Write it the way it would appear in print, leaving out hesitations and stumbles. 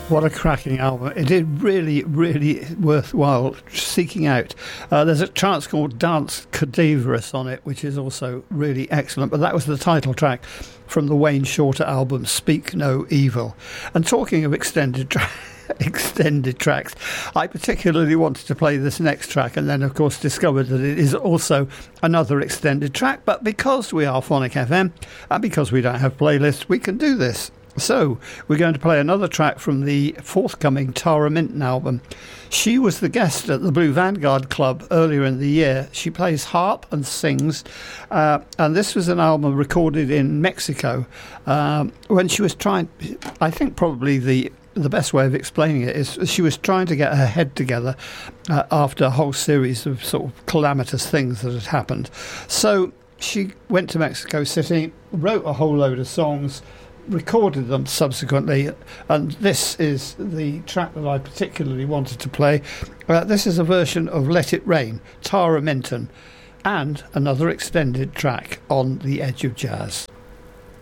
What a cracking album. It is really, really worthwhile seeking out. There's a trance called Dance Cadaverous on it, which is also really excellent. But that was the title track from the Wayne Shorter album, Speak No Evil. And talking of extended tracks, I particularly wanted to play this next track and then, of course, discovered that it is also another extended track. But because we are Phonic FM and because we don't have playlists, we can do this. So we're going to play another track from the forthcoming Tara Minton album. She was the guest at the Blue Vanguard Club earlier in the year. She plays harp and sings, and this was an album recorded in Mexico when she was trying, I think probably the best way of explaining it is she was trying to get her head together after a whole series of sort of calamitous things that had happened. So she went to Mexico City, wrote a whole load of songs, recorded them subsequently, and this is the track that I particularly wanted to play. This is a version of Let It Rain, Tara Minton, and another extended track on The Edge of Jazz.